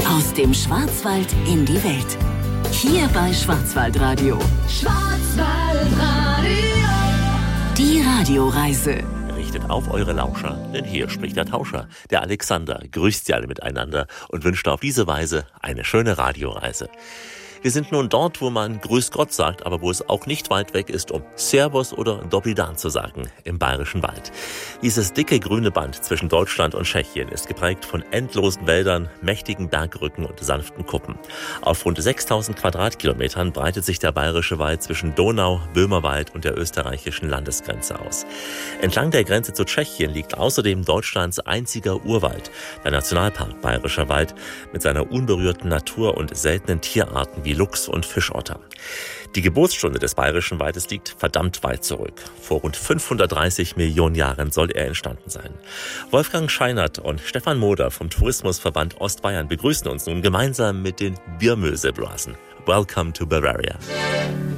Aus dem Schwarzwald in die Welt. Hier bei Schwarzwaldradio. Schwarzwaldradio. Die Radioreise. Richtet auf eure Lauscher, denn hier spricht der Tauscher, der Alexander, grüßt sie alle miteinander und wünscht auf diese Weise eine schöne Radioreise. Wir sind nun dort, wo man Grüß Gott sagt, aber wo es auch nicht weit weg ist, um Servus oder Doppeldan zu sagen, im Bayerischen Wald. Dieses dicke grüne Band zwischen Deutschland und Tschechien ist geprägt von endlosen Wäldern, mächtigen Bergrücken und sanften Kuppen. Auf rund 6000 Quadratkilometern breitet sich der Bayerische Wald zwischen Donau, Böhmerwald und der österreichischen Landesgrenze aus. Entlang der Grenze zu Tschechien liegt außerdem Deutschlands einziger Urwald, der Nationalpark Bayerischer Wald, mit seiner unberührten Natur und seltenen Tierarten wie Luchs und Fischotter. Die Geburtsstunde des Bayerischen Waldes liegt verdammt weit zurück. Vor rund 530 Millionen Jahren soll er entstanden sein. Wolfgang Scheinert und Stefan Moder vom Tourismusverband Ostbayern begrüßen uns nun gemeinsam mit den Biermöseblasen. Welcome to Bavaria.